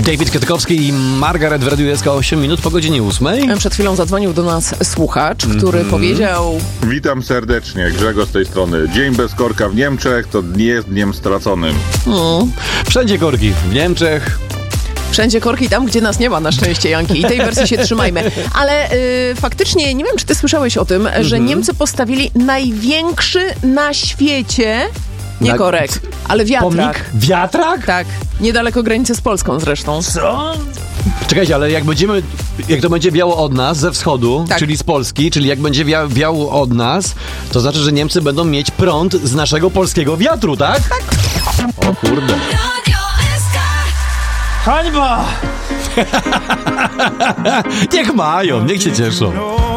David Kwiatkowski i Margaret w Radiu SK 8 minut po godzinie 8. Przed chwilą zadzwonił do nas słuchacz, który powiedział... Witam serdecznie, Grzegorz z tej strony. Dzień bez korka w Niemczech to nie jest dniem straconym. Wszędzie korki. W Niemczech. Wszędzie korki tam, gdzie nas nie ma, na szczęście, Janki. I tej wersji się trzymajmy. Ale faktycznie, nie wiem, czy ty słyszałeś o tym, że Niemcy postawili największy na świecie... Nie korek, ale wiatrak. Pomnik? Wiatrak? Tak, niedaleko granicy z Polską zresztą. Co? Czekajcie, ale jak to będzie wiało od nas ze wschodu, tak, czyli z Polski, czyli jak będzie wiało od nas, to znaczy, że Niemcy będą mieć prąd z naszego polskiego wiatru, tak? Tak. O kurde. Hańba! Niech mają, niech się cieszą.